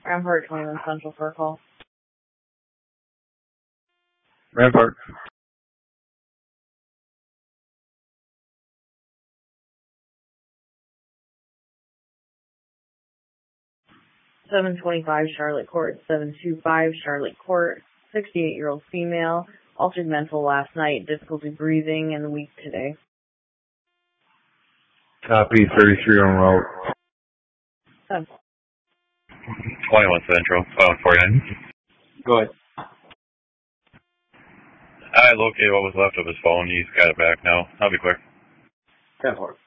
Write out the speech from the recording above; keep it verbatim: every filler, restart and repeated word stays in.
Rampart twenty-one Central for a call. Rampart. seven twenty-five Charlotte Court, seven two five Charlotte Court, sixty-eight-year-old female, altered mental last night, difficulty breathing, and weak today. Copy, thirty-three on route. Oh. twenty-one Central, five forty-nine. Go ahead. I located what was left of his phone. He's got it back now. I'll be quick. ten four.